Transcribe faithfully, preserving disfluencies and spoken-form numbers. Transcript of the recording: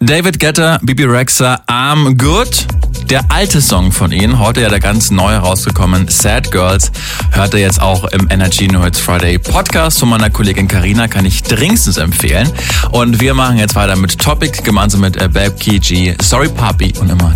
David Guetta, Bebe Rexha, I'm Good. Der alte Song von ihnen, heute ja der ganz neu rausgekommen, Sad Girls, hört ihr jetzt auch im Energy New Hits Friday Podcast von meiner Kollegin Carina, kann ich dringendstens empfehlen. Und wir machen jetzt weiter mit Topic, gemeinsam mit Babky G, Sorry Papi und immer